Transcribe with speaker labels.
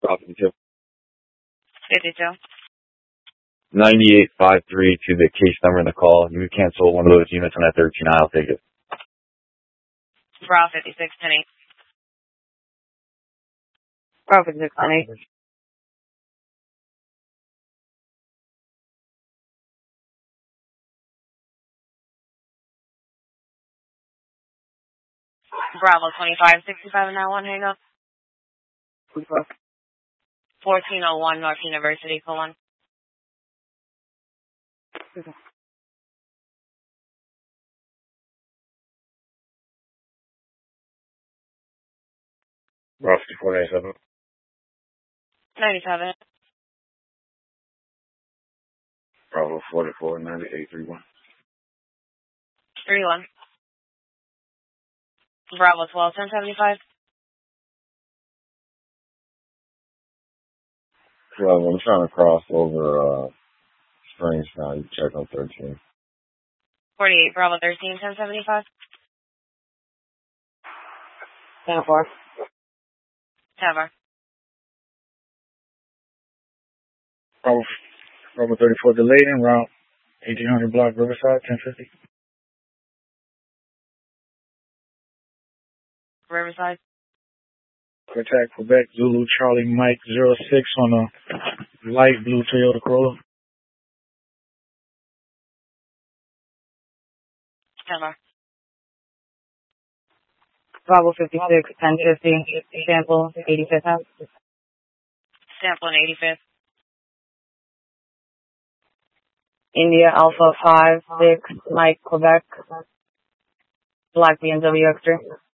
Speaker 1: Bravo 52.
Speaker 2: 52.
Speaker 1: 9853 to the case number in the call. You would cancel one of those units on that 13. I'll take it.
Speaker 2: Bravo 56, 10-8.
Speaker 3: Bravo 56, 10-8.
Speaker 2: Bravo 25, 65 in that one, hang up. 1401 North University, call 1.
Speaker 1: Bravo 5497.
Speaker 2: 97.
Speaker 1: Bravo 44 9831.
Speaker 2: 31. Bravo 12, 1075.
Speaker 1: Well, I'm trying to cross over Springs now. You check on 13.
Speaker 2: 48, Bravo 13, 1075.
Speaker 3: 10-4.
Speaker 2: Tower.
Speaker 4: Bravo 34 delayed en route 1800 block Riverside 1050.
Speaker 2: Riverside.
Speaker 4: Contact Quebec Zulu Charlie Mike 06 on a light blue Toyota Corolla.
Speaker 2: Tower.
Speaker 3: Bravo 56, 1050. Sample 85th house.
Speaker 2: Sample in 85th.
Speaker 3: India Alpha 5, 6, Mike, Quebec. Black BMW Extra.